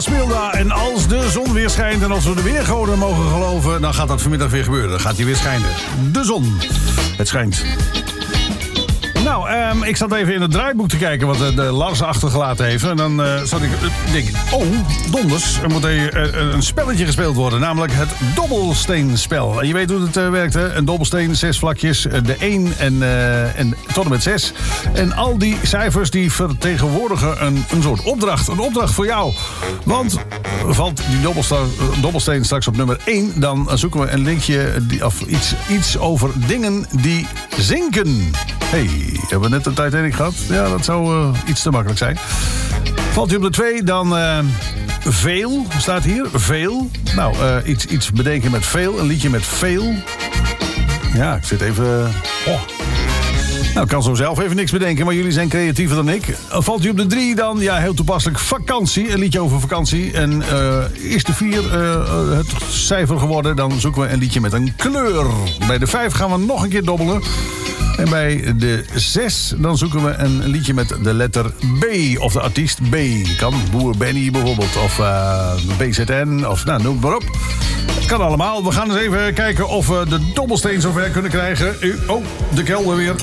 Smilda. En als de zon weer schijnt en als we de weergoden mogen geloven, dan gaat dat vanmiddag weer gebeuren. Dan gaat hij weer schijnen. De zon. Het schijnt. Nou, ik zat even in het draaiboek te kijken wat de Lars achtergelaten heeft. En dan zat ik denken, donders, er moet een spelletje gespeeld worden. Namelijk het dobbelsteenspel. En je weet hoe het werkt, hè? Een dobbelsteen, 6 vlakjes, de 1 en tot en met 6. En al die cijfers die vertegenwoordigen een soort opdracht. Een opdracht voor jou. Want valt die dobbelsteen straks op nummer 1... dan zoeken we een linkje of iets over dingen die zinken. Hey, hebben we net de Titanic gehad? Ja, dat zou iets te makkelijk zijn. Valt hij op de 2, dan veel, staat hier. Veel. Nou, iets bedenken met veel. Een liedje met veel. Ja, ik zit even... Nou, ik kan zo zelf even niks bedenken, maar jullie zijn creatiever dan ik. Valt u op de 3, dan, ja, heel toepasselijk, vakantie. Een liedje over vakantie. En is de 4 het cijfer geworden, dan zoeken we een liedje met een kleur. Bij de 5 gaan we nog een keer dobbelen. En bij de 6, dan zoeken we een liedje met de letter B. Of de artiest B. Kan Boer Benny bijvoorbeeld. Of BZN. Of nou, noem het maar op. Het kan allemaal. We gaan eens even kijken of we de dobbelsteen zover kunnen krijgen. De kelder weer.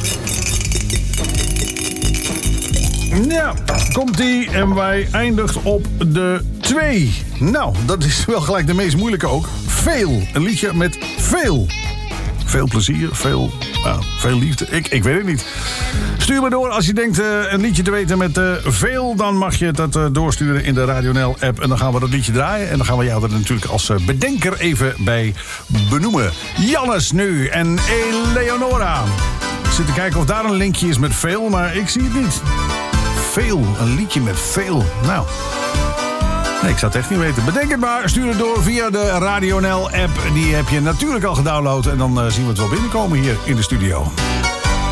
Ja, komt-ie. En wij eindigt op de 2. Nou, dat is wel gelijk de meest moeilijke ook. Veel. Een liedje met veel. Veel plezier, veel liefde. Ik weet het niet. Stuur me door als je denkt een liedje te weten met veel. Dan mag je dat doorsturen in de Radio NL app. En dan gaan we dat liedje draaien. En dan gaan we jou er natuurlijk als bedenker even bij benoemen. Jannes nu en Eleonora. Ik zit te kijken of daar een linkje is met veel. Maar ik zie het niet. Veel. Een liedje met veel. Nou... Nee, ik zou het echt niet weten. Bedenk het maar. Stuur het door via de Radio NL app. Die heb je natuurlijk al gedownload. En dan zien we het wel binnenkomen hier in de studio.